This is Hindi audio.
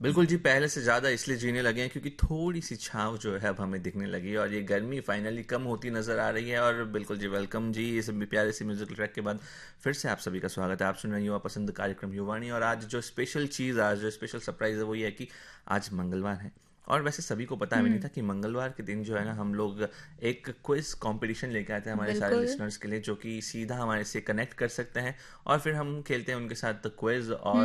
बिल्कुल जी, पहले से ज़्यादा इसलिए जीने लगे हैं क्योंकि थोड़ी-सी छाँव जो है अब हमें दिखने लगी है और ये गर्मी फाइनली कम होती नज़र आ रही है। और बिल्कुल जी, वेलकम जी, इस भी प्यारे से म्यूज़िकल ट्रैक के बाद फिर से आप सभी का स्वागत है। आप सुन रहे हैं युवा पसंद कार्यक्रम युवाणी, और आज जो स्पेशल चीज़, आज जो स्पेशल सरप्राइज़ है वो ये है कि आज मंगलवार है। और वैसे सभी को पता भी नहीं हुँ, था कि मंगलवार के दिन जो है ना, हम लोग एक क्विज़ कॉम्पिटिशन लेके आए थे हमारे सारे बिल्कुल। लिसनर्स के लिए, जो कि सीधा हमारे से कनेक्ट कर सकते हैं और फिर हम खेलते हैं उनके साथ क्विज़। और हुँ।